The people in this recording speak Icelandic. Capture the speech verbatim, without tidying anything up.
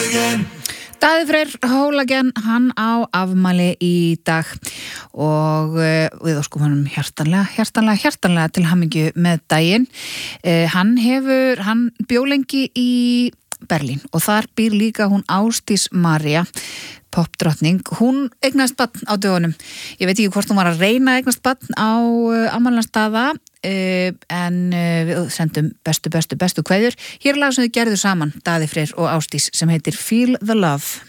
Daði Freyr Hólagen, hann á afmæli í dag og uh, við óskum honum hjartanlega, hjartanlega, hjartanlega til hamingju með daginn. Uh, hann hefur, hann bjó lengi í Berlín og þar býr líka hún Ásdís María, popdrottning. Hún eignast barn á dögunum. Ég veit ekki hvort hún var að reyna að eignast barn á uh, afmælisdaga, uh, en uh, við sendum bestu, bestu, bestu kveðjur. Hér er lag sem þau gerðu saman, Daði Freyr og Ásdís, sem heitir Feel the Love.